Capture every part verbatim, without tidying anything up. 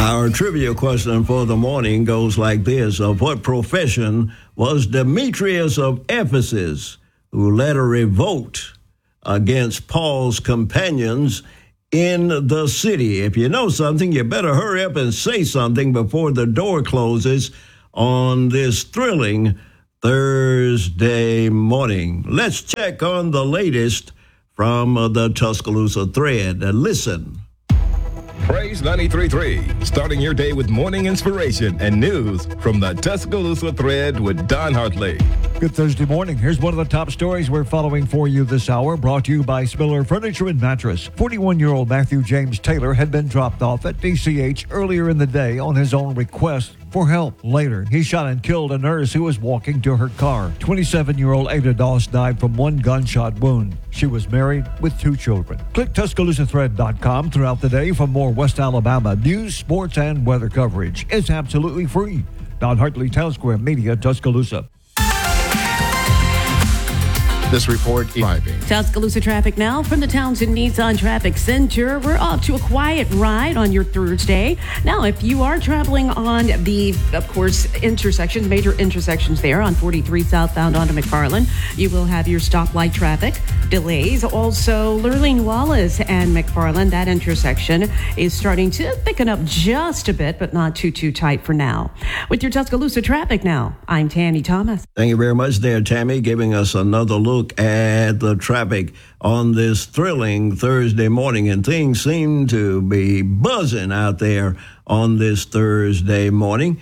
Our trivia question for the morning goes like this. Of what profession was Demetrius of Ephesus, who led a revolt against Paul's companions in the city? If you know something, you better hurry up and say something before the door closes on this thrilling Thursday morning. Let's check on the latest from uh, the Tuscaloosa Thread. Uh, listen. Praise ninety-three point three, starting your day with morning inspiration and news from the Tuscaloosa Thread with Don Hartley. Good Thursday morning. Here's one of the top stories we're following for you this hour, brought to you by Spiller Furniture and Mattress. forty-one-year-old Matthew James Taylor had been dropped off at D C H earlier in the day on his own request for help. Later, he shot and killed a nurse who was walking to her car. twenty-seven-year-old Ada Doss died from one gunshot wound. She was married with two children. Click Tuscaloosa Thread dot com throughout the day for more West Alabama news, sports, and weather coverage. It's absolutely free. Don Hartley, Town Square Media, Tuscaloosa. This report arriving. Tuscaloosa traffic now from the Townsend Nissan Traffic Center. We're off to a quiet ride on your Thursday. Now, if you are traveling on the, of course, intersections, major intersections there on forty-three southbound onto McFarland, you will have your stoplight traffic delays. Also, Lurleen Wallace and McFarland, that intersection is starting to thicken up just a bit, but not too, too tight for now. With your Tuscaloosa traffic now, I'm Tammy Thomas. Thank you very much there, Tammy, giving us another look at the traffic on this thrilling Thursday morning. And things seem to be buzzing out there on this Thursday morning.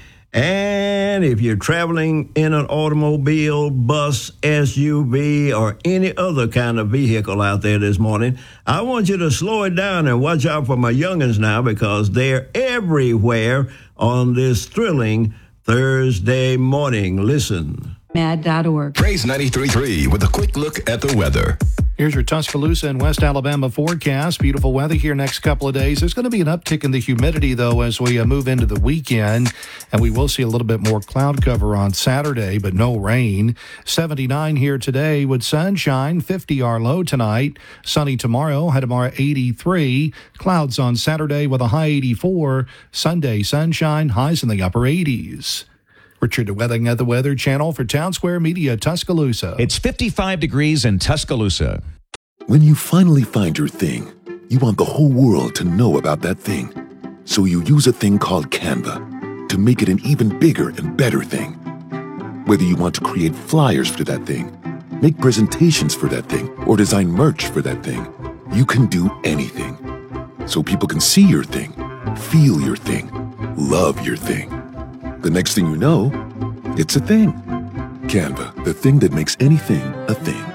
And if you're traveling in an automobile, bus, S U V, or any other kind of vehicle out there this morning, I want you to slow it down and watch out for my youngins now, because they're everywhere on this thrilling Thursday morning. Listen. mad dot org. Praise ninety-three point three with a quick look at the weather. Here's your Tuscaloosa and West Alabama forecast. Beautiful weather here next couple of days. There's going to be an uptick in the humidity, though, as we uh, move into the weekend, and we will see a little bit more cloud cover on Saturday, but no rain. seventy-nine here today with sunshine, fifty our low tonight. Sunny tomorrow, high tomorrow eighty-three. Clouds on Saturday with a high eighty-four. Sunday, sunshine, highs in the upper eighties. Richard Weathing at the Weather Channel for Town Square Media, Tuscaloosa. It's fifty-five degrees in Tuscaloosa. When you finally find your thing, you want the whole world to know about that thing. So you use a thing called Canva to make it an even bigger and better thing. Whether you want to create flyers for that thing, make presentations for that thing, or design merch for that thing, you can do anything. So people can see your thing, feel your thing, love your thing. The next thing you know, it's a thing. Canva, the thing that makes anything a thing.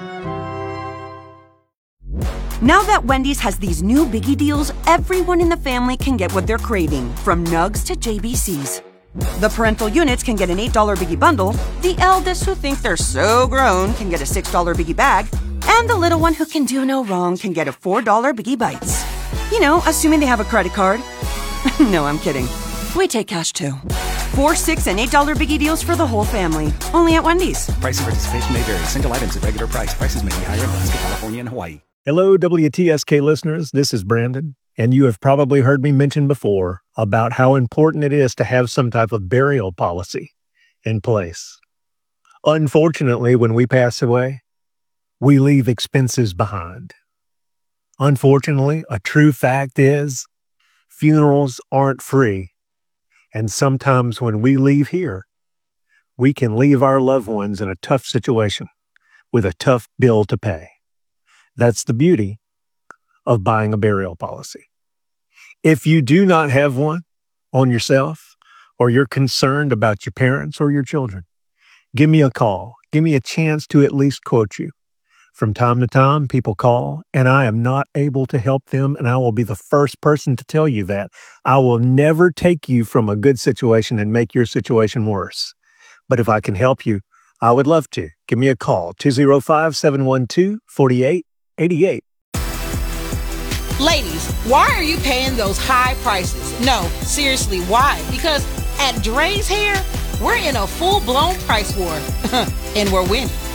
Now that Wendy's has these new biggie deals, everyone in the family can get what they're craving, from nugs to J B Cs. The parental units can get an eight dollar biggie bundle, the eldest who think they're so grown can get a six dollar biggie bag, and the little one who can do no wrong can get a four dollar biggie bites. You know, assuming they have a credit card. No, I'm kidding. We take cash too. Four, six, and eight dollar biggie deals for the whole family. Only at Wendy's. Price and participation may vary. Single items at regular price. Prices may be higher in Alaska, California, and Hawaii. Hello, W T S K listeners. This is Brandon, and you have probably heard me mention before about how important it is to have some type of burial policy in place. Unfortunately, when we pass away, we leave expenses behind. Unfortunately, a true fact is funerals aren't free. And sometimes when we leave here, we can leave our loved ones in a tough situation with a tough bill to pay. That's the beauty of buying a burial policy. If you do not have one on yourself, or you're concerned about your parents or your children, give me a call. Give me a chance to at least quote you. From time to time, people call, and I am not able to help them, and I will be the first person to tell you that. I will never take you from a good situation and make your situation worse. But if I can help you, I would love to. Give me a call, two oh five, seven one two, four eight eight eight. Ladies, why are you paying those high prices? No, seriously, why? Because at Dre's Hair, we're in a full-blown price war, and we're winning.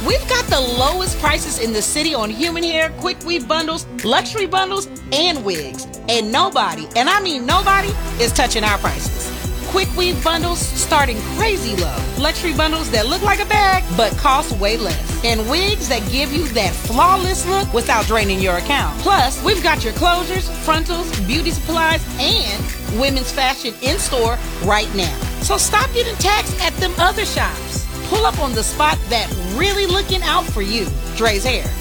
We've got the lowest prices in the city on human hair, quick weave bundles, luxury bundles, and wigs. And nobody, and I mean nobody, is touching our prices. Quick weave bundles starting crazy low. Luxury bundles that look like a bag but cost way less. And wigs that give you that flawless look without draining your account. Plus, we've got your closures, frontals, beauty supplies, and women's fashion in store right now. So stop getting taxed at them other shops. Pull up on the spot that really looking out for you. Dre's Hair.